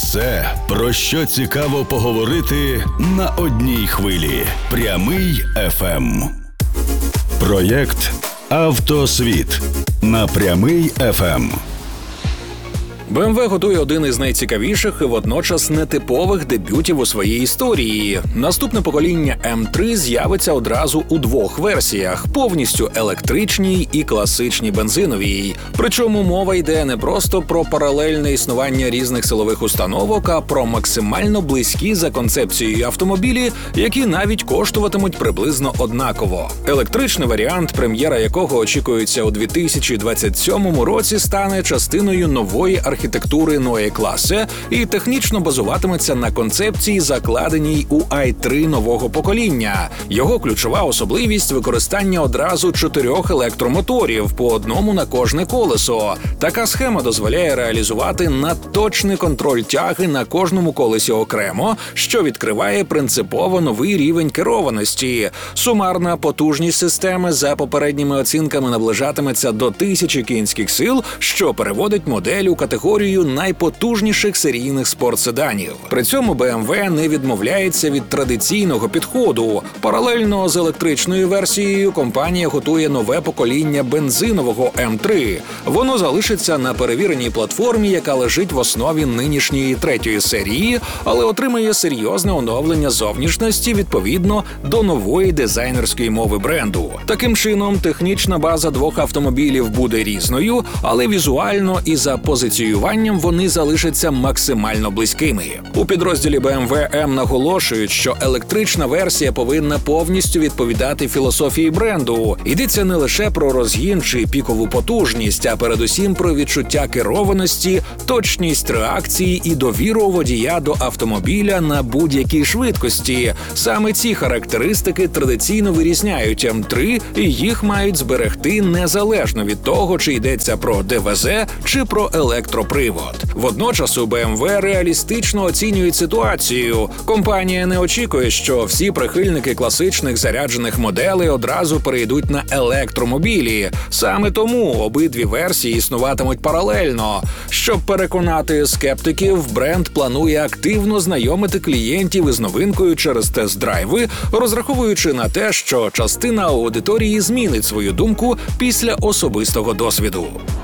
Все, про що цікаво поговорити на одній хвилі. Прямий ФМ. Проєкт «Автосвіт» на Прямий ФМ. BMW готує один із найцікавіших і водночас нетипових дебютів у своїй історії. Наступне покоління М3 з'явиться одразу у двох версіях – повністю електричній і класичній бензиновій. Причому мова йде не просто про паралельне існування різних силових установок, а про максимально близькі за концепцією автомобілі, які навіть коштуватимуть приблизно однаково. Електричний варіант, прем'єра якого очікується у 2027 році, стане частиною нової архітектури Neue Klasse і технічно базуватиметься на концепції, закладеній у i3 нового покоління. Його ключова особливість – використання одразу 4 електромоторів, по одному на кожне колесо. Така схема дозволяє реалізувати надточний контроль тяги на кожному колесі окремо, що відкриває принципово новий рівень керованості. Сумарна потужність системи за попередніми оцінками наближатиметься до 1000 кінських сил, що переводить модель у категорію найпотужніших серійних спортседанів. При цьому BMW не відмовляється від традиційного підходу. Паралельно з електричною версією компанія готує нове покоління бензинового М3. Воно залишиться на перевіреній платформі, яка лежить в основі нинішньої третьої серії, але отримає серйозне оновлення зовнішності відповідно до нової дизайнерської мови бренду. Таким чином, технічна база двох автомобілів буде різною, але візуально і за позиціюванням вони залишаться максимально близькими. У підрозділі BMW M наголошують, що електрична версія повинна повністю відповідати філософії бренду. Йдеться не лише про розгін чи пікову потужність, а передусім про відчуття керованості, точність реакції і довіру водія до автомобіля на будь-якій швидкості. Саме ці характеристики традиційно вирізняють М3, і їх мають зберегти незалежно від того, чи йдеться про ДВЗ чи про електропривод. Водночас у BMW реалістично оцінюють ситуацію. Компанія не очікує, що всі прихильники класичних заряджених моделей одразу перейдуть на електромобілі. Саме тому обидві версії існуватимуть паралельно. Щоб переконати скептиків, бренд планує активно знайомити клієнтів із новинкою через тест-драйви, розраховуючи на те, що частина аудиторії змінить свою думку після особистого досвіду.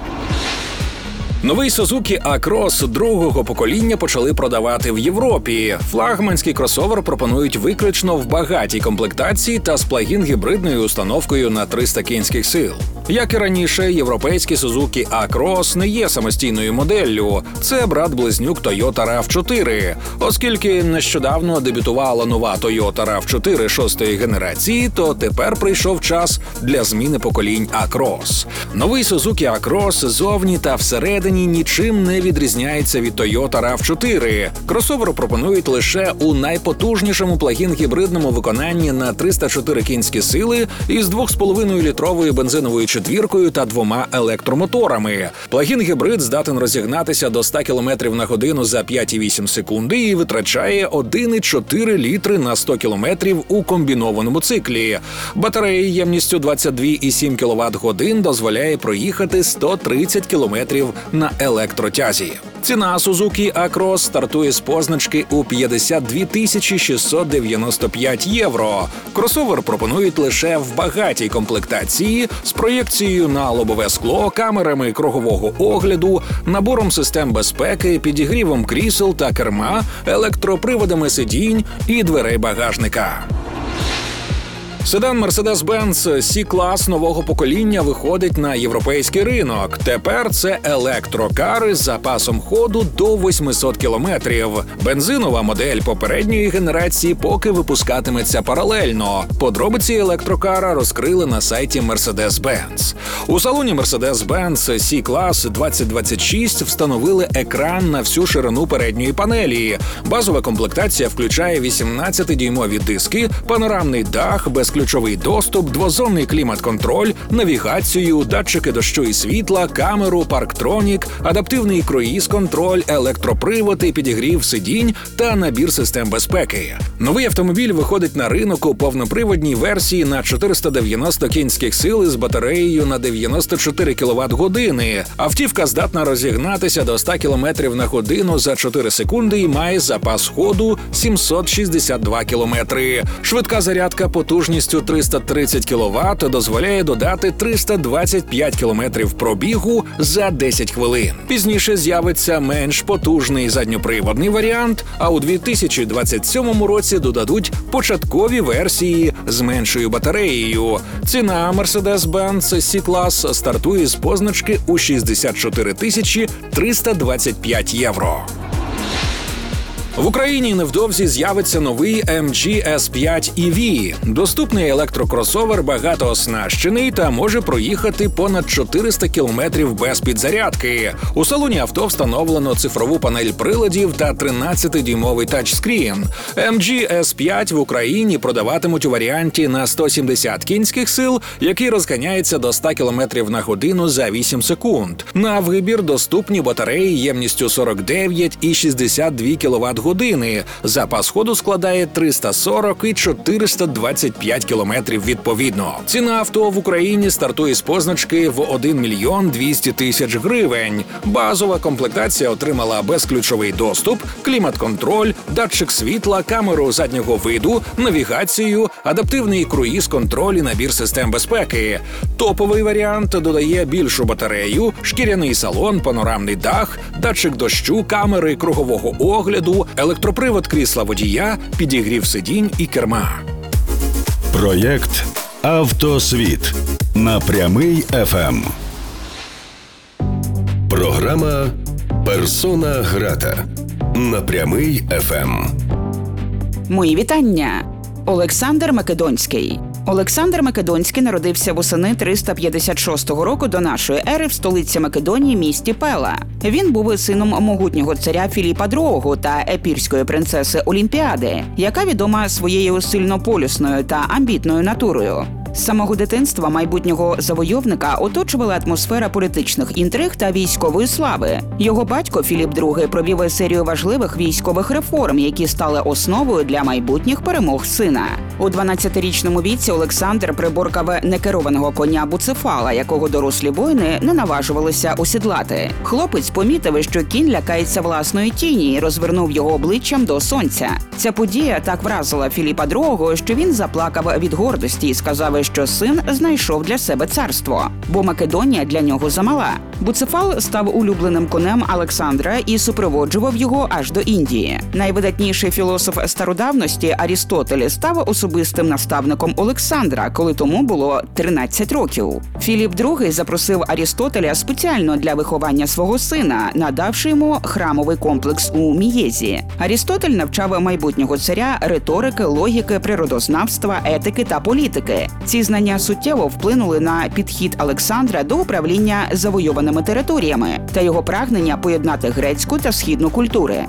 Новий Suzuki A-Cross другого покоління почали продавати в Європі. Флагманський кросовер пропонують виключно в багатій комплектації та з плагін-гібридною установкою на 300 кінських сил. Як і раніше, європейський Suzuki A-Cross не є самостійною моделлю. Це брат-близнюк Toyota RAV4. Оскільки нещодавно дебютувала нова Toyota RAV4 6-ї генерації, то тепер прийшов час для зміни поколінь A-Cross. Новий Suzuki A-Cross зовні та всередині нічим не відрізняється від Toyota RAV4. Кросовер пропонують лише у найпотужнішому плагін-гібридному виконанні на 304 кінські сили із 2,5-літровою бензиновою четвіркою та 2 електромоторами. Плагін-гібрид здатен розігнатися до 100 км на годину за 5,8 секунди і витрачає 1,4 літри на 100 км у комбінованому циклі. Батарея ємністю 22,7 кВт-годин дозволяє проїхати 130 км на електротязі. Ціна Suzuki A-Cross стартує з позначки у 52 695 євро. Кросовер пропонують лише в багатій комплектації з проєкцією на лобове скло, камерами кругового огляду, набором систем безпеки, підігрівом крісел та керма, електроприводами сидінь і дверей багажника. Седан Mercedes-Benz C-клас нового покоління виходить на європейський ринок. Тепер це електрокари з запасом ходу до 800 кілометрів. Бензинова модель попередньої генерації поки випускатиметься паралельно. Подробиці електрокара розкрили на сайті Mercedes-Benz. У салоні Mercedes-Benz C-клас 2026 встановили екран на всю ширину передньої панелі. Базова комплектація включає 18-дюймові диски, панорамний дах, без безключовий доступ, двозонний клімат-контроль, навігацію, датчики дощу і світла, камеру, парктронік, адаптивний круїз-контроль, електропривод і підігрів сидінь та набір систем безпеки. Новий автомобіль виходить на ринок у повноприводній версії на 490 кінських сил із батареєю на 94 кВт-години. Автівка здатна розігнатися до 100 км на годину за 4 секунди і має запас ходу 762 км. Швидка зарядка потужністю 330 кВт дозволяє додати 325 км пробігу за 10 хвилин. Пізніше з'явиться менш потужний задньоприводний варіант, а у 2027 році додадуть початкові версії з меншою батареєю. Ціна Mercedes-Benz C-Class стартує з позначки у 64 325 євро. В Україні невдовзі з'явиться новий MG S5 EV. Доступний електрокросовер багатооснащений та може проїхати понад 400 кілометрів без підзарядки. У салоні авто встановлено цифрову панель приладів та 13-дюймовий тачскрін. MG S5 в Україні продаватимуть у варіанті на 170 кінських сил, який розганяється до 100 км на годину за 8 секунд. На вибір доступні батареї ємністю 49 і 62 кВт години. Запас ходу складає 340 і 425 кілометрів відповідно. Ціна авто в Україні стартує з позначки в 1 мільйон 200 тисяч гривень. Базова комплектація отримала безключовий доступ, клімат-контроль, датчик світла, камеру заднього виду, навігацію, адаптивний круїз-контроль і набір систем безпеки. Топовий варіант додає більшу батарею, шкіряний салон, панорамний дах, датчик дощу, камери кругового огляду, електропривод крісла водія, підігрів сидінь і керма. Проєкт «Автосвіт» на Прямий ФМ. Програма «Персона грата» на Прямий ФМ. Мої вітання! Олександр Македонський. Олександр Македонський народився восени 356 року до нашої ери в столиці Македонії місті Пела. Він був сином могутнього царя Філіпа II та епірської принцеси Олімпіади, яка відома своєю сильнополюсною та амбітною натурою. З самого дитинства майбутнього завойовника оточувала атмосфера політичних інтриг та військової слави. Його батько Філіп II провів серію важливих військових реформ, які стали основою для майбутніх перемог сина. У 12-річному віці Олександр приборкав некерованого коня Буцефала, якого дорослі воїни не наважувалися осідлати. Хлопець помітив, що кінь лякається власної тіні і розвернув його обличчям до сонця. Ця подія так вразила Філіпа II, що він заплакав від гордості і сказав, що син знайшов для себе царство, бо Македонія для нього замала. Буцефал став улюбленим конем Олександра і супроводжував його аж до Індії. Найвидатніший філософ стародавності Арістотель став особистим наставником Олександра, коли тому було 13 років. Філіп II запросив Арістотеля спеціально для виховання свого сина, надавши йому храмовий комплекс у Мієзі. Арістотель навчав майбутнього царя риторики, логіки, природознавства, етики та політики. Ці знання суттєво вплинули на підхід Олександра до управління завойованими територіями та його прагнення поєднати грецьку та східну культури.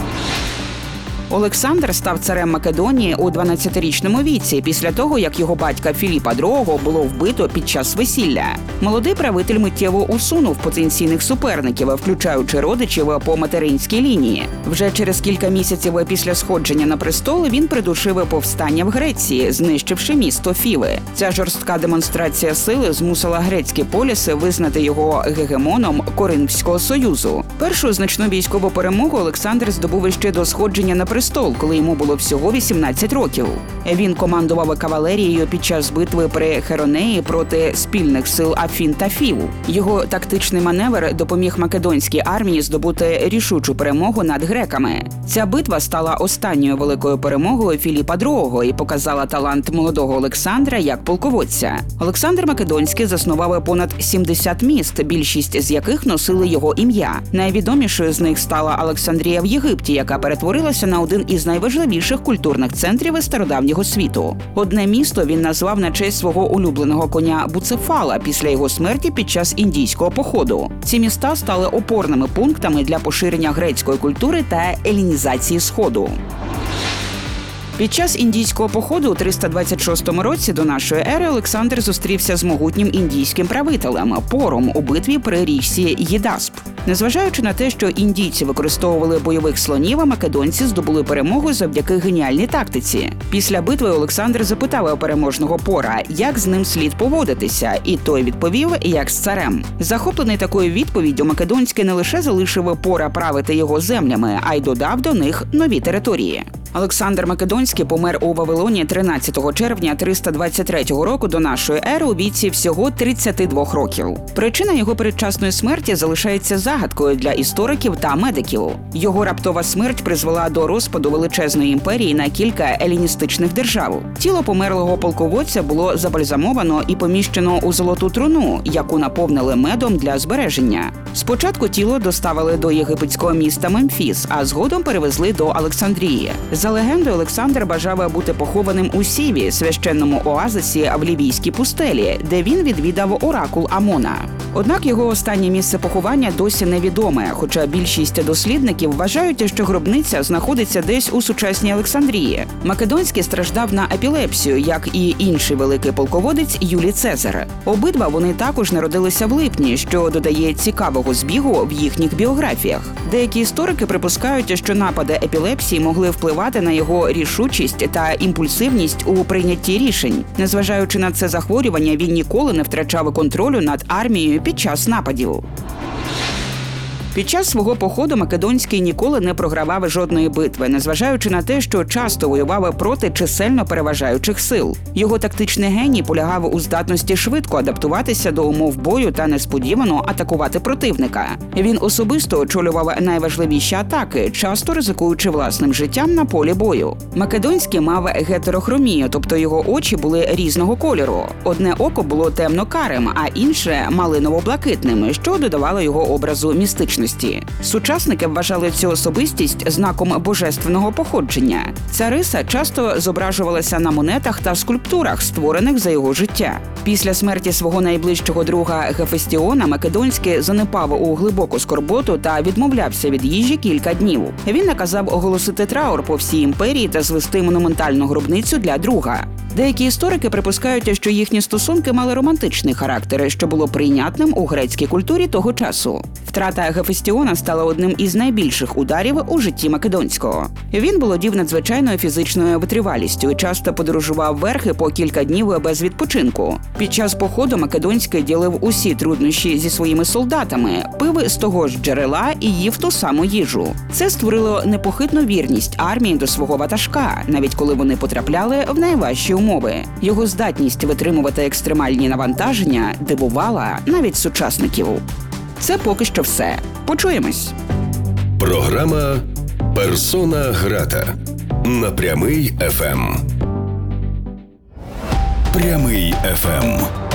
Олександр став царем Македонії у 12-річному віці, після того, як його батька Філіпа II було вбито під час весілля. Молодий правитель миттєво усунув потенційних суперників, включаючи родичів по материнській лінії. Вже через кілька місяців після сходження на престол він придушив повстання в Греції, знищивши місто Фіви. Ця жорстка демонстрація сили змусила грецькі поліси визнати його гегемоном Коринфського союзу. Першу значну військову перемогу Олександр здобув ще до сходження на престол, коли йому було всього 18 років. Він командував кавалерією під час битви при Херонеї проти спільних сил Афін та Фів. Його тактичний маневр допоміг македонській армії здобути рішучу перемогу над греками. Ця битва стала останньою великою перемогою Філіпа II і показала талант молодого Олександра як полководця. Олександр Македонський заснував понад 70 міст, більшість з яких носили його ім'я. Найвідомішою з них стала Олександрія в Єгипті, яка перетворилася на один із найважливіших культурних центрів стародавнього світу. Одне місто він назвав на честь свого улюбленого коня Буцефала після його смерті під час індійського походу. Ці міста стали опорними пунктами для поширення грецької культури та елінізації Сходу. Під час індійського походу у 326 році до нашої ери Олександр зустрівся з могутнім індійським правителем Пором у битві при річці Єдасп. Незважаючи на те, що індійці використовували бойових слонів, а македонці здобули перемогу завдяки геніальній тактиці. Після битви Олександр запитав у переможного Пора, як з ним слід поводитися, і той відповів, як з царем. Захоплений такою відповіддю, Македонський не лише залишив Пора правити його землями, а й додав до них нові території. Олександр Македонський помер у Вавилоні 13 червня 323 року до нашої ери у віці всього 32 років. Причина його передчасної смерті залишається загадкою для істориків та медиків. Його раптова смерть призвела до розпаду величезної імперії на кілька еліністичних держав. Тіло померлого полководця було забальзамовано і поміщено у золоту труну, яку наповнили медом для збереження. Спочатку тіло доставили до єгипетського міста Мемфіс, а згодом перевезли до Олександрії. За легендою, Олександр бажав бути похованим у Сіві, священному оазисі в Лівійській пустелі, де він відвідав оракул Амона. Однак його останнє місце поховання досі невідоме, хоча більшість дослідників вважають, що гробниця знаходиться десь у сучасній Олександрії. Македонський страждав на епілепсію, як і інший великий полководець Юлій Цезар. Обидва вони також народилися в липні, що додає цікавого збігу в їхніх біографіях. Деякі історики припускають, що напади епілепсії могли впливати на його рішучість та імпульсивність у прийнятті рішень. Незважаючи на це захворювання, він ніколи не втрачав контролю над армією під час нападів. Під час свого походу Македонський ніколи не програвав жодної битви, незважаючи на те, що часто воював проти чисельно переважаючих сил. Його тактичний геній полягав у здатності швидко адаптуватися до умов бою та несподівано атакувати противника. Він особисто очолював найважливіші атаки, часто ризикуючи власним життям на полі бою. Македонський мав гетерохромію, тобто його очі були різного кольору. Одне око було темно-карим, а інше – малиново-блакитним, що додавало його образу містичності. Сучасники вважали цю особистість знаком божественного походження. Ця риса часто зображувалася на монетах та скульптурах, створених за його життя. Після смерті свого найближчого друга Гефестіона Македонський занепав у глибоку скорботу та відмовлявся від їжі кілька днів. Він наказав оголосити траур по всій імперії та звести монументальну гробницю для друга. Деякі історики припускають, що їхні стосунки мали романтичний характер, що було прийнятним у грецькій культурі того часу. Втрата Гефестіона стала одним із найбільших ударів у житті Македонського. Він володів надзвичайною фізичною витривалістю і часто подорожував верхи по кілька днів без відпочинку. Під час походу Македонський ділив усі труднощі зі своїми солдатами, пив з того ж джерела і їв ту саму їжу. Це створило непохитну вірність армії до свого ватажка, навіть коли вони потрапляли в найважчі умови. Його здатність витримувати екстремальні навантаження дивувала навіть сучасників. Це поки що все. Почуємось. Програма «Персона грата» на Прямий ФМ. Прямий ФМ.